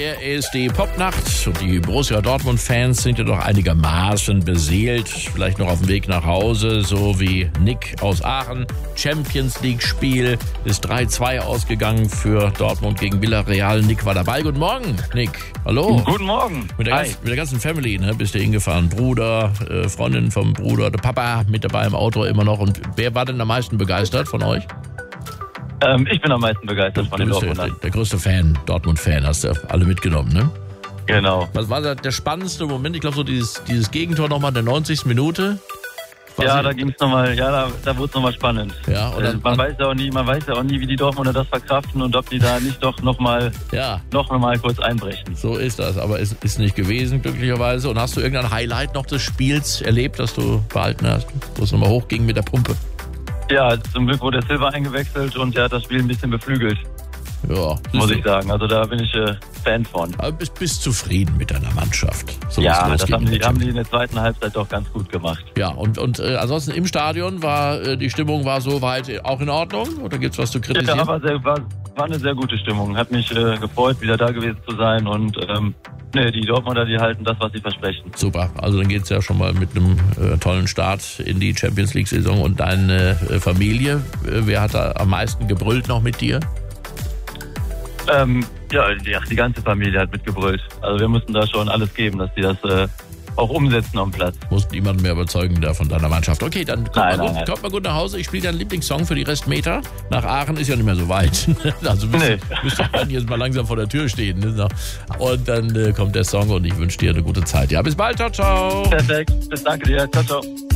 Er ist die Popnacht und die Borussia Dortmund-Fans sind ja doch einigermaßen beseelt. Vielleicht noch auf dem Weg nach Hause, so wie Nick aus Aachen. Champions-League-Spiel ist 3-2 ausgegangen für Dortmund gegen Villarreal. Nick war dabei. Guten Morgen, Nick. Hallo. Guten Morgen. Mit der ganzen Family, ne? Bist du hingefahren. Bruder, Freundin vom Bruder, der Papa mit dabei im Auto immer noch. Und wer war denn am meisten begeistert von euch? Ich bin am meisten begeistert von den Dortmundern. Der größte Fan, Dortmund-Fan, hast du alle mitgenommen, ne? Genau. Was war der spannendste Moment? Ich glaube, so dieses Gegentor nochmal in der 90. Minute. Ja, da ging es nochmal, da wurde es nochmal spannend. Ja, oder man weiß ja auch nie, wie die Dortmunder das verkraften und ob die da nicht doch noch mal kurz einbrechen. So ist das, aber es ist nicht gewesen, glücklicherweise. Und hast du irgendein Highlight noch des Spiels erlebt, das du behalten hast, wo es nochmal hochging mit der Pumpe? Ja, zum Glück wurde der Silva eingewechselt und der hat das Spiel ein bisschen beflügelt. Ja. Muss ich sagen. Also da bin ich Fan von. Aber bist zufrieden mit deiner Mannschaft? So ja, das haben die in der zweiten Halbzeit doch ganz gut gemacht. Ja, und ansonsten im Stadion war die Stimmung soweit auch in Ordnung? Oder gibt es was zu kritisieren? Ja, war eine sehr gute Stimmung. Hat mich gefreut, wieder da gewesen zu sein und die Dortmunder, die halten das, was sie versprechen. Super, also dann geht es ja schon mal mit einem tollen Start in die Champions-League-Saison. Und deine Familie, wer hat da am meisten gebrüllt noch mit dir? Die ganze Familie hat mitgebrüllt. Also wir mussten da schon alles geben, dass die das auch umsetzen am Platz. Musst niemanden mehr überzeugen da von deiner Mannschaft. Okay, dann kommt mal gut nach Hause. Ich spiele deinen Lieblingssong für die Restmeter. Nach Aachen ist ja nicht mehr so weit. Also müsst ihr jetzt mal langsam vor der Tür stehen. Ne? Und dann kommt der Song und ich wünsche dir eine gute Zeit. Ja, bis bald. Ciao, ciao. Perfekt. Danke dir. Ciao, ciao.